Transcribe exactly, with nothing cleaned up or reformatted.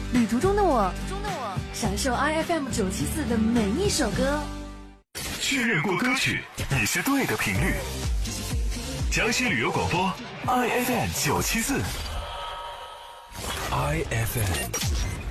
旅途中的我，中的我，享受 I F M 九七四的每一首歌。 确认过歌曲，你是对的频率。江西旅游广播 I F M 九七四 ，I F M。